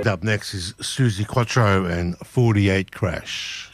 up next is Susie Quattro and 48 Crash.